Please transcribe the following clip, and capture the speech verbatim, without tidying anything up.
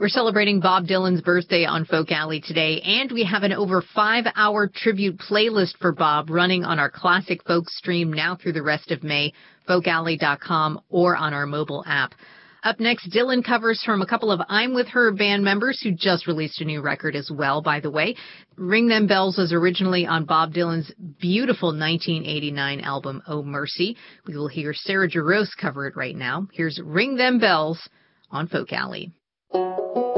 We're celebrating Bob Dylan's birthday on Folk Alley today, and we have an over five-hour tribute playlist for Bob running on our Classic Folk stream now through the rest of May, folk alley dot com, or on our mobile app. Up next, Dylan covers from a couple of I'm With Her band members who just released a new record as well, by the way. Ring Them Bells was originally on Bob Dylan's beautiful nineteen eighty-nine album, Oh Mercy. We will hear Sarah Jarosz cover it right now. Here's Ring Them Bells on Folk Alley.